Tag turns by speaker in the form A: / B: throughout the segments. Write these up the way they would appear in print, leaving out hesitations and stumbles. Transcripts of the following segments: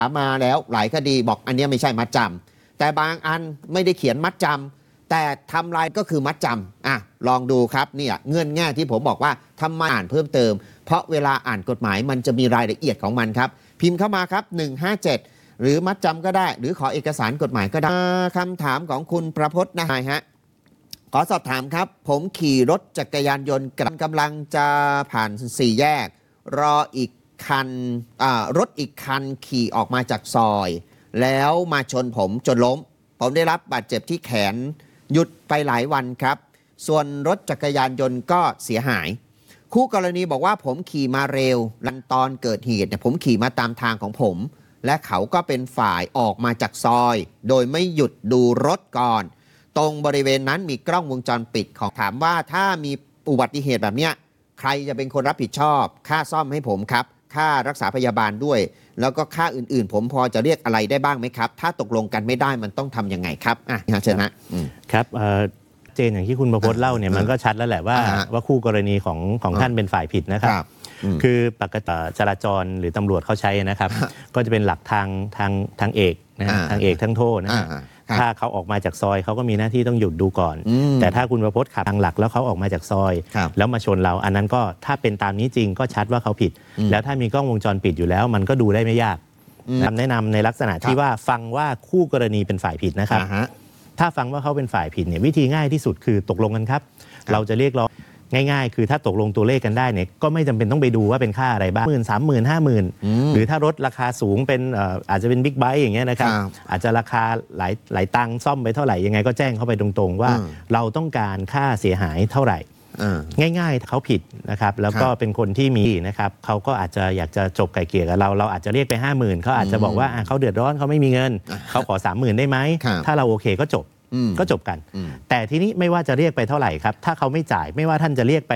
A: มาแล้วหลายคดีบอกอันนี้ไม่ใช่มัดจำแต่บางอันไม่ได้เขียนมัดจำแต่ทำลายก็คือมัดจำลองดูครับเนี่ยเงื่อนแง่ที่ผมบอกว่าทำไมอ่านเพิ่มเติมเพราะเวลาอ่านกฎหมายมันจะมีรายละเอียดของมันครับพิมพ์เข้ามาครับ157หรือมัดจำก็ได้หรือขอเอกสารกฎหมายก็ได้คำถามของคุณประพจน์นะฮะขอสอบถามครับผมขี่รถจักรยานยนต์กำลังจะผ่าน4แยกรออีกคันรถอีกคันขี่ออกมาจากซอยแล้วมาชนผมจนล้มผมได้รับบาดเจ็บที่แขนหยุดไปหลายวันครับส่วนรถจักรยานยนต์ก็เสียหายคู่กรณีบอกว่าผมขี่มาเร็วตอนเกิดเหตุผมขี่มาตามทางของผมและเขาก็เป็นฝ่ายออกมาจากซอยโดยไม่หยุดดูรถก่อนตรงบริเวณนั้นมีกล้องวงจรปิดของถามว่าถ้ามีอุบัติเหตุแบบเนี้ยใครจะเป็นคนรับผิดชอบค่าซ่อมให้ผมครับค่ารักษาพยาบาลด้วยแล้วก็ค่าอื่นๆผมพอจะเรียกอะไรได้บ้างไหมครับถ้าตกลงกันไม่ได้มันต้องทำยังไงครับเชิญนะครับ
B: เจนอย่างที่คุณประพจน์เล่าเนี่ยมันก็ชัดแล้วแหละว่าคู่กรณีของท่านเป็นฝ่ายผิดนะครับคือปกติจราจรหรือตำรวจเขาใช้นะครับก็จะเป็นหลักทางเอกนะฮะทางเอกทั้งโทษนะถ้าเขาออกมาจากซอยเขาก็มีหน้าที่ต้องหยุดดูก่อนแต่ถ้าคุณประพจน์ขับทางหลักแล้วเขาออกมาจากซอยแล้วมาชนเราอันนั้นก็ถ้าเป็นตามนี้จริงก็ชัดว่าเขาผิดแล้วถ้ามีกล้องวงจรปิดอยู่แล้วมันก็ดูได้ไม่ยากแนะนำในลักษณะที่ว่าฟังว่าคู่กรณีเป็นฝ่ายผิดนะครับถ้าฟังว่าเขาเป็นฝ่ายผิดเนี่ยวิธีง่ายที่สุดคือตกลงกันครับเราจะเรียกร้องง่ายๆคือถ้าตกลงตัวเลขกันได้เนี่ยก็ไม่จำเป็นต้องไปดูว่าเป็นค่าอะไรบ้าง30,000 50,000หรือถ้ารถราคาสูงเป็นอาจจะเป็นบิ๊กไบค์อย่างเงี้ยนะครับอาจจะราคาหลายตังค์ซ่อมไปเท่าไหร่ยังไงก็แจ้งเข้าไปตรงๆว่าเราต้องการค่าเสียหายเท่าไหร่ง่ายๆเขาผิดนะครับแล้วก็เป็นคนที่มีนะครับเขาก็อาจจะอยากจะจบไกลเกลี่ยกับเราอาจจะเรียกไป 50,000เขาอาจจะบอกว่าเขาเดือดร้อนเขาไม่มีเงินเขาขอ 30,000 ได้ไหมถ้าเราโอเคก็จบกันแต่ทีนี้ไม่ว่าจะเรียกไปเท่าไหร่ครับถ้าเขาไม่จ่ายไม่ว่าท่านจะเรียกไป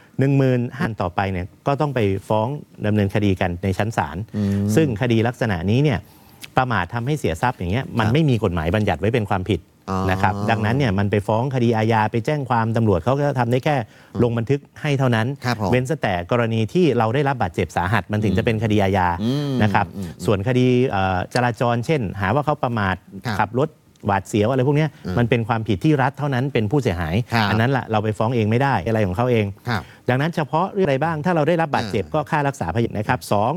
B: 10,000 ต่อไปเนี่ยก็ต้องไปฟ้องดำเนินคดีกันในชั้นศาลซึ่งคดีลักษณะนี้เนี่ยประมาททำให้เสียทรัพย์อย่างเงี้ยมันไม่มีกฎหมายบัญญัติไว้เป็นความผิดนะครับดังนั้นเนี่ยมันไปฟ้องคดีอาญาไปแจ้งความตำรวจเขาก็ทำได้แค่ลงบันทึกให้เท่านั้นเว้นแต่กรณีที่เราได้รับบาดเจ็บสาหัสมันถึงจะเป็นคดีอาญานะครับส่วนคดีจราจรเช่นหาว่าเขาประมาทขับรถหวาดเสียวอะไรพวกนี้มันเป็นความผิดที่รัฐเท่านั้นเป็นผู้เสียหายอันนั้นแหละเราไปฟ้องเองไม่ได้อะไรของเขาเองดังนั้นเฉพาะเรื่องอะไรบ้างถ้าเราได้รับบาดเจ็บก็ค่ารักษาพยาบาลนะครับ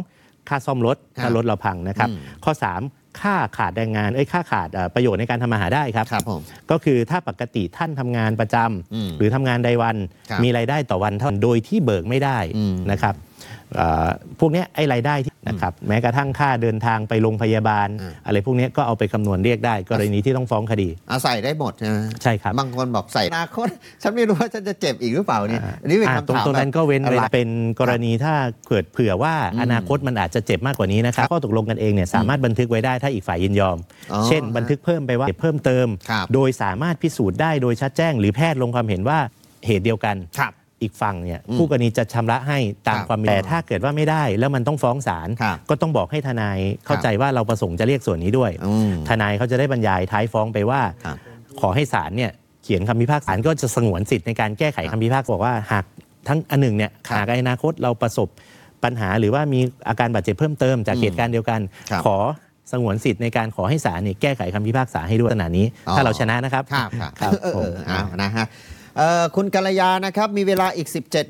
B: 2ค่าซ่อมรถถ้ารถเราพังนะครับข้อ3ค่าขาดแรงงานค่าขาดประโยชน์ในการทำมาหาได้ครับก็คือถ้าปกติท่านทำงานประจำหรือทำงานรายวันมีรายได้ต่อวันเท่าโดยที่เบิกไม่ได้นะครับพวกนี้รายได้ที่นะครับแม้กระทั่งค่าเดินทางไปโรงพยาบาลอะไรพวกนี้ก็เอาไปคำนวณเรียกได้กรณีที่ต้องฟ้องคดีใส่ได้หมดใช่ครับบางคนบอกใส่อนาคตฉันไม่รู้ว่าฉันจะเจ็บอีกหรือเปล่าเนี่ยอันนี้เป็นคำถามตรงนั้นก็เว้นเป็นกรณีถ้าเกิดเผื่อว่าอนาคตมันอาจจะเจ็บมากกว่านี้นะครับข้อตกลงกันเองเนี่ยสามารถบันทึกไว้ได้ถ้าอีกฝ่ายยินยอมเช่นบันทึกเพิ่มไปว่าเพิ่มเติมโดยสามารถพิสูจน์ได้โดยชัดแจ้งหรือแพทย์ลงความเห็นว่าเหตุเดียวกันอีกฝั่งเนี่ยคู่กรณีจะชำระให้ตามความแต่ถ้าเกิดว่าไม่ได้แล้วมันต้องฟ้องศาลก็ต้องบอกให้ทนายเข้าใจว่าเราประสงค์จะเรียกส่วนนี้ด้วยทนายเขาจะได้บรรยายท้ายฟ้องไปว่าขอให้ศาลเนี่ยเขียนคำพิพากษาก็จะสงวนสิทธิ์ในการแก้ไขคำพิพากษาบอกว่าหากทั้งอันหนึ่งเนี่ยหากในอนาคตเราประสบปัญหาหรือว่ามีอาการบาดเจ็บเพิ่มเติมจากเหตุการณ์เดียวกันขอสงวนสิทธิ์ในการขอให้ศาลเนี่ยแก้ไขคำพิพากษาให้ด้วยขนาดนี้ถ้าเราชนะนะครับ
A: นะฮะคุณกัลยานะครับมีเวลาอีก17